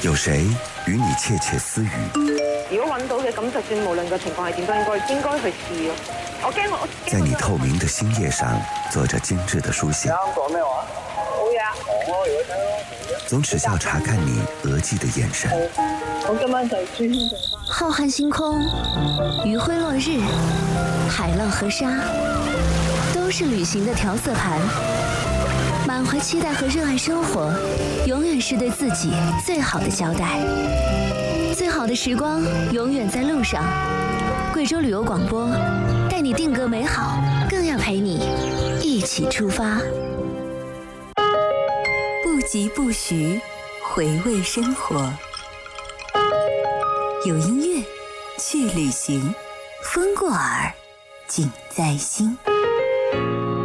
有谁與你竊竊私語？ 如果揾到嘅，咁就算無論個情況係點，都應該去試咯。我驚我在你透明的心頁上做着精緻的書寫。 啱講咩話？冇嘢啊，如果聽咯。 總只效查看你額際的眼神。 我今晚就專心做翻。 浩瀚星空，餘晖落日，海浪和沙，都是旅行的調色盤。滿懷期待和熱愛生活，永遠是對自己最好的交代。最好的時光永遠在路上。貴州旅遊廣播，帶你定格美好，更要陪你一起出發。 不疾不徐，回味生活。有音樂，去旅行，風過耳，景在心。